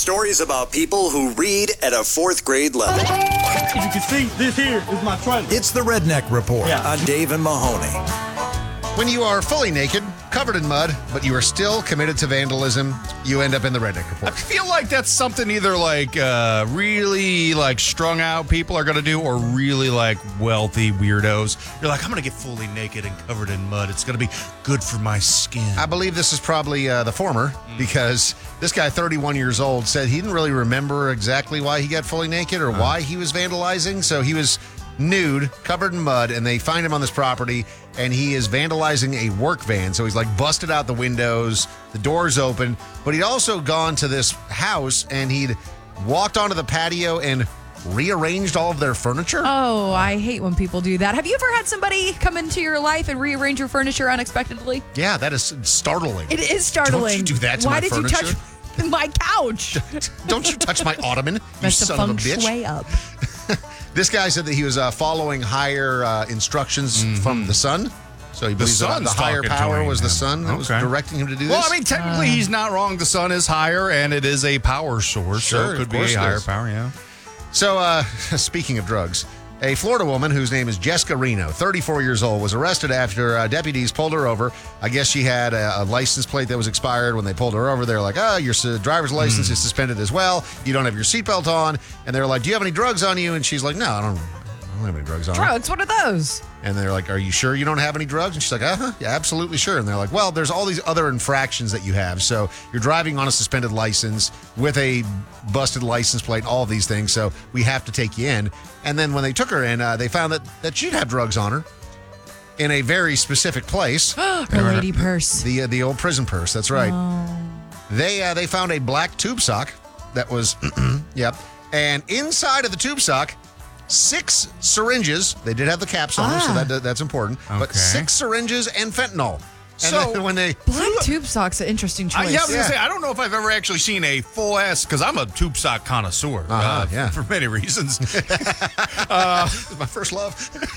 Stories about people who read at a fourth grade level. As you can see, this here is my trailer. It's the Redneck Report on Dave and Mahoney. When you are fully naked, covered in mud, but you are still committed to vandalism, you end up in the Redneck I Report. feel like that's something either like really like strung out people are going to do or really like wealthy weirdos. You're like, I'm going to get fully naked and covered in mud. It's going to be good for my skin. I believe this is probably the former, because this guy, 31 years old, said he didn't really remember exactly why he got fully naked or why he was vandalizing. So he was nude, covered in mud, and they find him on this property, and he is vandalizing a work van. So he's like busted out the windows, the doors open, but he'd also gone to this house and he'd walked onto the patio and rearranged all of their furniture. Oh, I hate when people do that. Have you ever had somebody come into your life and rearrange your furniture unexpectedly? Yeah, that is startling. It is startling. Don't you do that to Why my did furniture? you touch my couch? Don't you touch my ottoman, you That's the son of a feng bitch. shui up. This guy said that he was following higher instructions from the sun. So he believes that the sun's higher talking to power him, was the man. sun that was Okay. directing him to do this. Well, I mean, technically, he's not wrong. The sun is higher, and it is a power source, Sure, so it of could be course a it higher is. power, yeah. So, speaking of drugs, a Florida woman whose name is Jessica Reno, 34 years old, was arrested after deputies pulled her over. I guess she had a license plate that was expired. When they pulled her over, they were like, your driver's license is suspended as well. You don't have your seatbelt on. And they were like, do you have any drugs on you? And she's like, no, I don't have any drugs on. Drugs? What are those? And they're like, are you sure you don't have any drugs? And she's like, yeah, absolutely sure. And they're like, well, there's all these other infractions that you have. So you're driving on a suspended license with a busted license plate, all of these things. So we have to take you in. And then when they took her in, they found that she'd have drugs on her in a very specific place. Her lady purse. The old prison purse. That's right. They found a black tube sock that was, yep. And inside of the tube sock, 6 syringes. They did have the caps on them, so that's important. But Okay. 6 syringes and fentanyl. And So- then when they Black tube sock's an interesting choice. I was going to say, I don't know if I've ever actually seen a full ass, because I'm a tube sock connoisseur yeah. for many reasons. my first love.